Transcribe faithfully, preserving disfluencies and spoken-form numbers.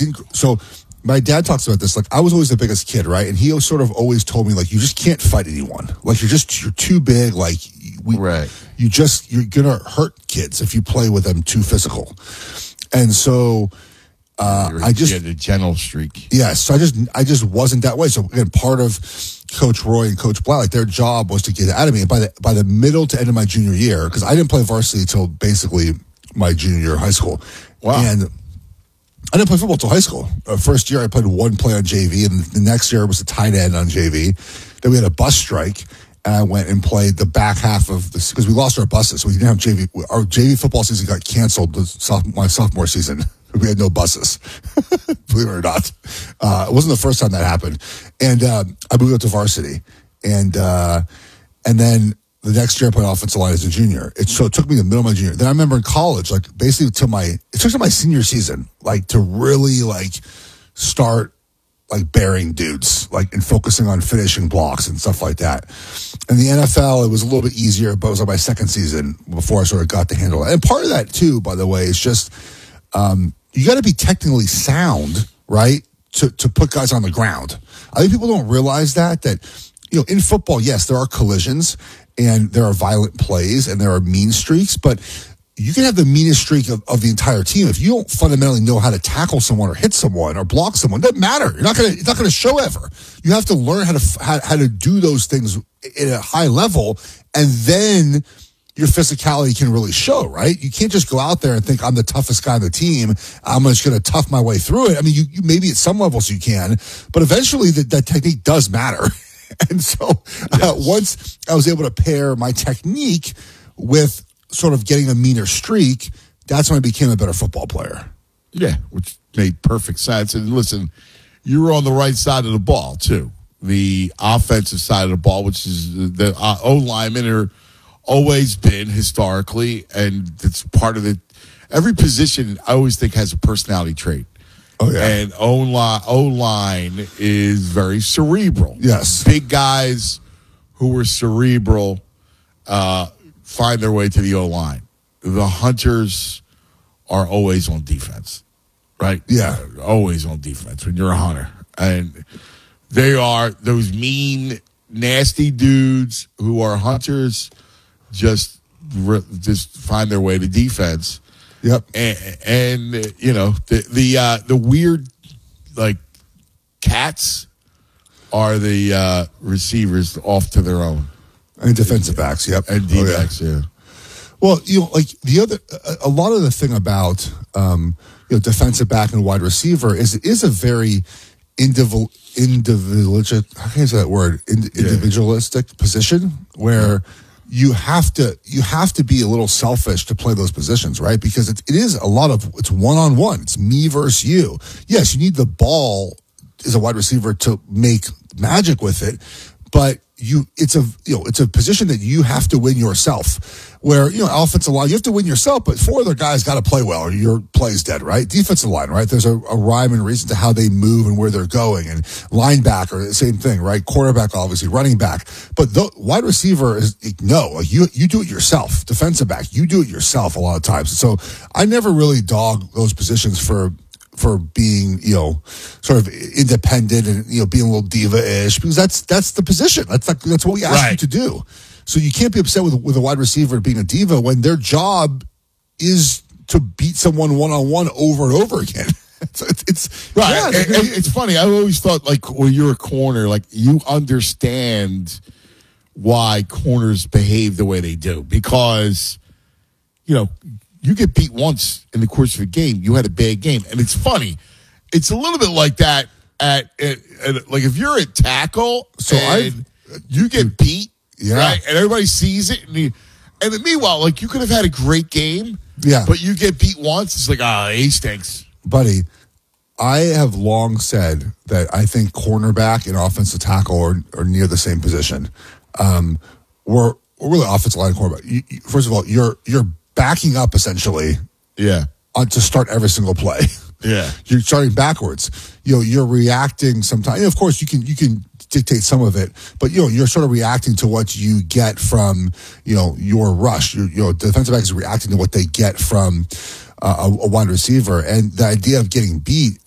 didn't. So my dad talks about this. Like, I was always the biggest kid, right? And he sort of always told me, like, you just can't fight anyone. Like, you're just you're too big. Like, we, right. you just you're gonna hurt kids if you play with them too physical. And so. Uh, You're, I just you had a gentle streak. Yes, yeah, so I just I just wasn't that way. So again, part of Coach Roy and Coach Blatt, like their job was to get it out of me. And by the by the middle to end of my junior year, because I didn't play varsity until basically my junior year of high school. Wow. And I didn't play football until high school. Uh, first year I played one play on J V, and the next year was a tight end on J V. Then we had a bus strike, and I went and played the back half of this because we lost our buses, so we didn't have J V. Our J V football season got canceled the sophomore, my sophomore season. We had no buses, believe it or not. Uh, it wasn't the first time that happened. And uh, I moved up to varsity. And uh, and then the next year I played offensive line as a junior. It, so it took me the middle of my junior. Then I remember in college, like basically till my, it took to my senior season, like to really like start like burying dudes, like and focusing on finishing blocks and stuff like that. In the N F L, it was a little bit easier, but it was like my second season before I sort of got to handle it. And part of that too, by the way, is just, um, you got to be technically sound, right, to to put guys on the ground. I think people don't realize that, that, you know, in football, yes, there are collisions and there are violent plays and there are mean streaks, but you can have the meanest streak of, of the entire team. If you don't fundamentally know how to tackle someone or hit someone or block someone, it doesn't matter. You're not going to, it's not going to show ever. You have to learn how to, how, how to do those things at a high level, and then your physicality can really show, right? You can't just go out there and think I'm the toughest guy on the team. I'm just going to tough my way through it. I mean, you, you maybe at some levels you can, but eventually the, that technique does matter. And so uh, yes. once I was able to pair my technique with sort of getting a meaner streak, that's when I became a better football player. Yeah, which made perfect sense. And listen, you were on the right side of the ball too. The offensive side of the ball, which is the uh, O-linemen are always been historically, and it's part of the every position I always think has a personality trait. Oh yeah. And O-line, O-line is very cerebral. Yes. Big guys who are cerebral uh, find their way to the O-line. The hunters are always on defense, right? Yeah. Uh, always on defense when you're a hunter. And they are those mean, nasty dudes who are hunters. Just, just find their way to defense. Yep. And, and you know the the uh, the weird like cats are the uh, receivers off to their own. And defensive backs. Yep. And D backs. Oh, yeah. yeah. Well, you know, like the other, a, a lot of the thing about um, you know defensive back and wide receiver is it is a very individual individualistic. How can I say that word? Ind- Yeah. Individualistic position where. You have to you have to be a little selfish to play those positions, right? Because it, it is a lot of it's one on one. It's me versus you. Yes, you need the ball as a wide receiver to make magic with it, but you it's a you know it's a position that you have to win yourself. Where you know offensive line, you have to win yourself, but four other guys got to play well, or your play's dead, right? Defensive line, right? There's a, a rhyme and reason to how they move and where they're going, and linebacker, the same thing, right? Quarterback, obviously, running back, but the wide receiver is no, like you you do it yourself. Defensive back, you do it yourself a lot of times. So I never really dog those positions for. for being, you know, sort of independent and, you know, being a little diva-ish, because that's that's the position. That's like, that's what we ask right. you to do. So you can't be upset with with a wide receiver being a diva when their job is to beat someone one-on-one over and over again. So it's, it's right. Yeah, and, and it's funny. I always thought, like, when you're a corner, like, you understand why corners behave the way they do, because, you know, you get beat once in the course of a game, you had a bad game. And it's funny. It's a little bit like that at, at, at like if you're at tackle So and you get beat, yeah. right? And everybody sees it. And, you, and then meanwhile, like, you could have had a great game, Yeah. but you get beat once. It's like, ah, oh, he stinks. Buddy, I have long said that I think cornerback and offensive tackle are, are near the same position. Um, we're, we're really offensive line cornerback. You, you, first of all, you're you're backing up essentially Yeah. on to start every single play. Yeah. You're starting backwards. You know, you're reacting sometimes. And of course, you can you can dictate some of it, but you know, you're sort of reacting to what you get from you know your rush. Your, you know, defensive back is reacting to what they get from uh, a, a wide receiver, and the idea of getting beat